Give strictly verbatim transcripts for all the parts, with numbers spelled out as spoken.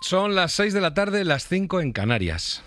Son las seis de la tarde, las cinco en Canarias.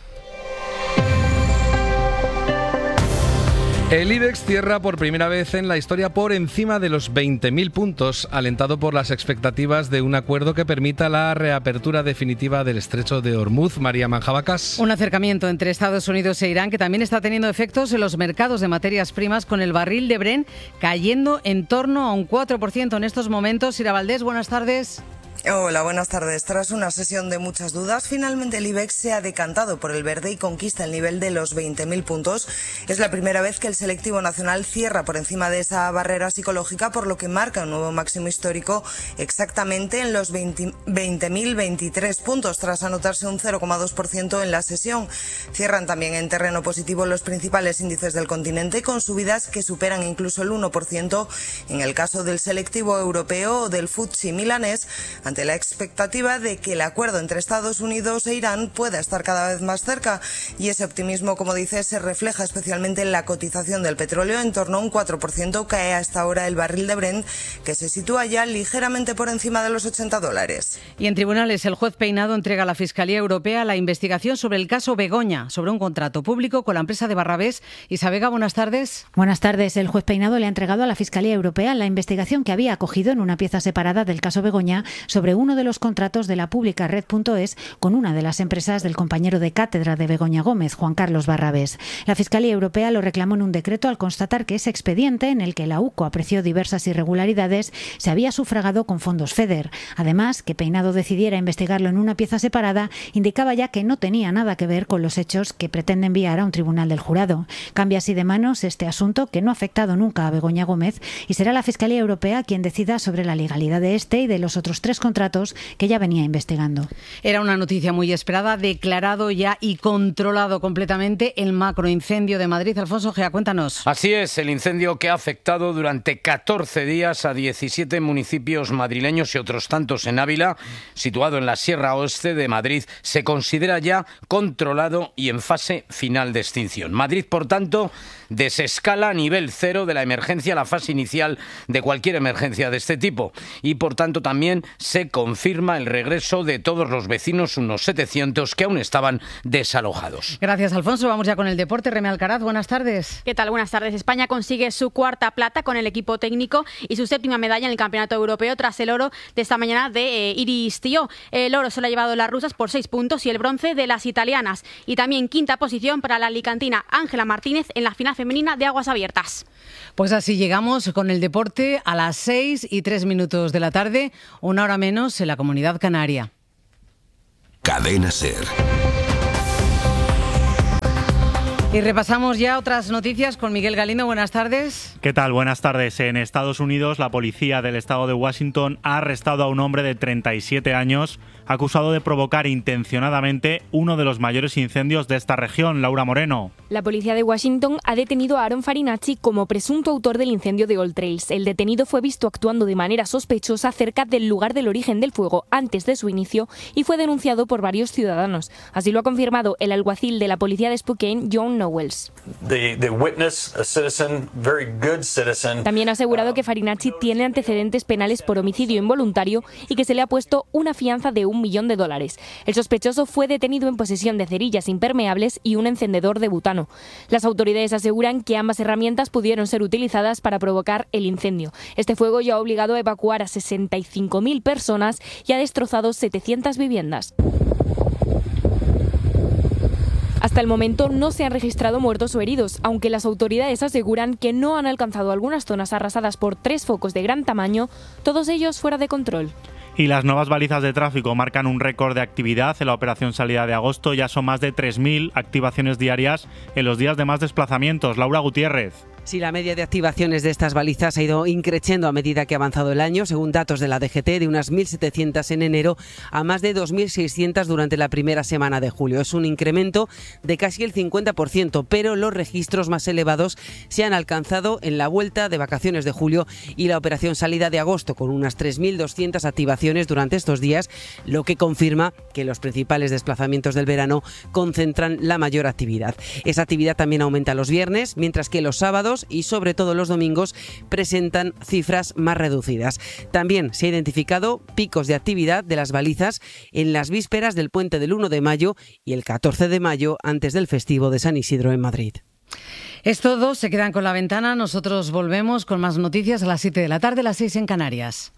El IBEX cierra por primera vez en la historia por encima de los veinte mil puntos, alentado por las expectativas de un acuerdo que permita la reapertura definitiva del estrecho de Hormuz. María Manjabacas. Un acercamiento entre Estados Unidos e Irán que también está teniendo efectos en los mercados de materias primas, con el barril de Brent cayendo en torno a un cuatro por ciento en estos momentos. Sira Valdés, buenas tardes. Hola, buenas tardes. Tras una sesión de muchas dudas, finalmente el IBEX se ha decantado por el verde y conquista el nivel de los veinte mil puntos. Es la primera vez que el selectivo nacional cierra por encima de esa barrera psicológica, por lo que marca un nuevo máximo histórico exactamente en los veinte mil veintitrés puntos, tras anotarse un cero coma dos por ciento en la sesión. Cierran también en terreno positivo los principales índices del continente, con subidas que superan incluso el uno por ciento en el caso del selectivo europeo o del F T S E milanés, ante la expectativa de que el acuerdo entre Estados Unidos e Irán pueda estar cada vez más cerca. Y ese optimismo, como dice, se refleja especialmente en la cotización del petróleo. En torno a un cuatro por ciento cae hasta ahora el barril de Brent, que se sitúa ya ligeramente por encima de los ochenta dólares. Y en tribunales, el juez Peinado entrega a la Fiscalía Europea la investigación sobre el caso Begoña, sobre un contrato público con la empresa de Barrabés. Isabega, buenas tardes. Buenas tardes. El juez Peinado le ha entregado a la Fiscalía Europea la investigación que había acogido en una pieza separada del caso Begoña sobre sobre uno de los contratos de la pública Red punto es con una de las empresas del compañero de cátedra de Begoña Gómez, Juan Carlos Barrabés. La Fiscalía Europea lo reclamó en un decreto al constatar que ese expediente, en el que la U C O apreció diversas irregularidades, se había sufragado con fondos FEDER. Además, que Peinado decidiera investigarlo en una pieza separada indicaba ya que no tenía nada que ver con los hechos que pretende enviar a un tribunal del jurado. Cambia así de manos este asunto, que no ha afectado nunca a Begoña Gómez, y será la Fiscalía Europea quien decida sobre la legalidad de este y de los otros tres contratos que ya venía investigando. Era una noticia muy esperada. Declarado ya y controlado completamente el macroincendio de Madrid. Alfonso Gea, cuéntanos. Así es, el incendio que ha afectado durante catorce días a diecisiete municipios madrileños y otros tantos en Ávila, situado en la Sierra Oeste de Madrid, se considera ya controlado y en fase final de extinción. Madrid, por tanto, desescala a nivel cero de la emergencia a la fase inicial de cualquier emergencia de este tipo, y por tanto también se confirma el regreso de todos los vecinos, unos setecientos, que aún estaban desalojados. Gracias, Alfonso. Vamos ya con el deporte. Reme Alcaraz, buenas tardes. ¿Qué tal? Buenas tardes. España consigue su cuarta plata con el equipo técnico y su séptima medalla en el Campeonato Europeo, tras el oro de esta mañana de eh, Iris Tío. El oro se lo ha llevado las rusas por seis puntos y el bronce de las italianas. Y también quinta posición para la alicantina Ángela Martínez en la final femenina de aguas abiertas. Pues así llegamos con el deporte a las seis y tres minutos de la tarde, una hora menos en la Comunidad Canaria. Cadena SER. Y repasamos ya otras noticias con Miguel Galindo. Buenas tardes. ¿Qué tal? Buenas tardes. En Estados Unidos, la policía del estado de Washington ha arrestado a un hombre de treinta y siete años acusado de provocar intencionadamente uno de los mayores incendios de esta región. Laura Moreno. La policía de Washington ha detenido a Aaron Farinacci como presunto autor del incendio de Old Trails. El detenido fue visto actuando de manera sospechosa cerca del lugar del origen del fuego antes de su inicio y fue denunciado por varios ciudadanos. Así lo ha confirmado el alguacil de la policía de Spokane, John Knowles. The, the witness, a citizen, very good citizen. También ha asegurado que Farinacci tiene antecedentes penales por homicidio involuntario y que se le ha puesto una fianza de un millón de dólares. El sospechoso fue detenido en posesión de cerillas impermeables y un encendedor de butano. Las autoridades aseguran que ambas herramientas pudieron ser utilizadas para provocar el incendio. Este fuego ya ha obligado a evacuar a sesenta y cinco mil personas y ha destrozado setecientas viviendas. Hasta el momento no se han registrado muertos o heridos, aunque las autoridades aseguran que no han alcanzado algunas zonas arrasadas por tres focos de gran tamaño, todos ellos fuera de control. Y las nuevas balizas de tráfico marcan un récord de actividad en la operación salida de agosto. Ya son más de tres mil activaciones diarias en los días de más desplazamientos. Laura Gutiérrez. Sí, la media de activaciones de estas balizas ha ido increciendo a medida que ha avanzado el año, según datos de la D G T, de unas mil setecientas en enero a más de dos mil seiscientas durante la primera semana de julio. Es un incremento de casi el cincuenta por ciento, pero los registros más elevados se han alcanzado en la vuelta de vacaciones de julio y la operación salida de agosto, con unas tres mil doscientas activaciones durante estos días, lo que confirma que los principales desplazamientos del verano concentran la mayor actividad. Esa actividad también aumenta los viernes, mientras que los sábados sábados y sobre todo los domingos presentan cifras más reducidas. También se ha identificado picos de actividad de las balizas en las vísperas del puente del uno de mayo y el catorce de mayo antes del festivo de San Isidro en Madrid. Es todo, se quedan con La Ventana. Nosotros volvemos con más noticias a las siete de la tarde, las seis en Canarias.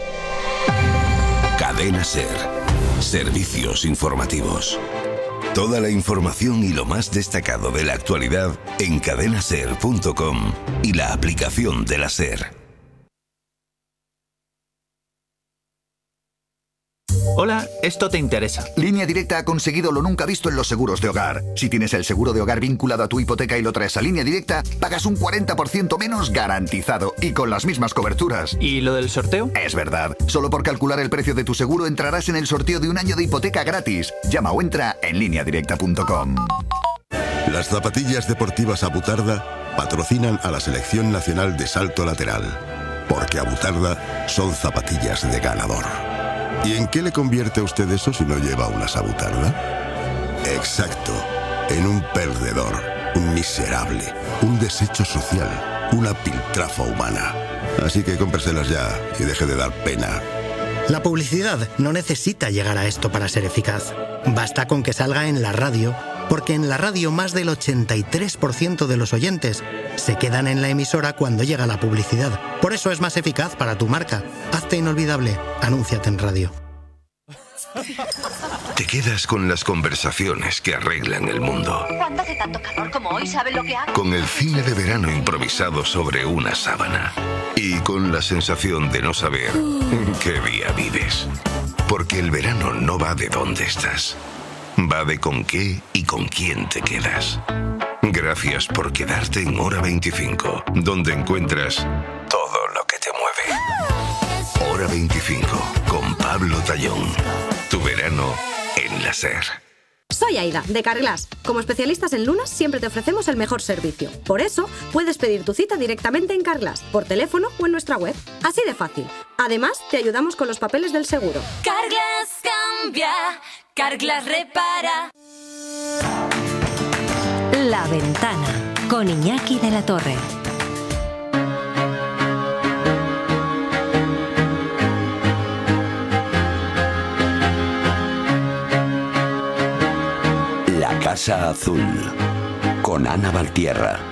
Cadena SER. Servicios informativos. Toda la información y lo más destacado de la actualidad en cadena ser punto com y la aplicación de la SER. Hola, esto te interesa. Línea Directa ha conseguido lo nunca visto en los seguros de hogar. Si tienes el seguro de hogar vinculado a tu hipoteca y lo traes a Línea Directa, pagas un cuarenta por ciento menos garantizado y con las mismas coberturas. ¿Y lo del sorteo? Es verdad. Solo por calcular el precio de tu seguro entrarás en el sorteo de un año de hipoteca gratis. Llama o entra en línea directa punto com. Las zapatillas deportivas Abutarda patrocinan a la Selección Nacional de Salto Lateral. Porque Abutarda son zapatillas de ganador. ¿Y en qué le convierte a usted eso si no lleva una Abutarda? Exacto, en un perdedor, un miserable, un desecho social, una piltrafa humana. Así que cómpreselas ya y deje de dar pena. La publicidad no necesita llegar a esto para ser eficaz. Basta con que salga en la radio, porque en la radio más del ochenta y tres por ciento de los oyentes se quedan en la emisora cuando llega la publicidad. Por eso es más eficaz para tu marca. Hazte inolvidable. Anúnciate en radio. Te quedas con las conversaciones que arreglan el mundo. ¿Cuándo hace tanto calor como hoy? ¿Sabe lo que hago? Con el cine de verano improvisado sobre una sábana. Y con la sensación de no saber en qué día vives. Porque el verano no va de dónde estás. Va de con qué y con quién te quedas. Gracias por quedarte en Hora veinticinco, donde encuentras todo lo que te mueve. Hora veinticinco, con Pablo Tallón. Tu verano en la SER. Soy Aida, de Carglass. Como especialistas en lunas, siempre te ofrecemos el mejor servicio. Por eso, puedes pedir tu cita directamente en Carglass, por teléfono o en nuestra web. Así de fácil. Además, te ayudamos con los papeles del seguro. Carglass cambia, Carglass repara. La Ventana, con Iñaki de la Torre. La Casa Azul, con Ana Valtierra.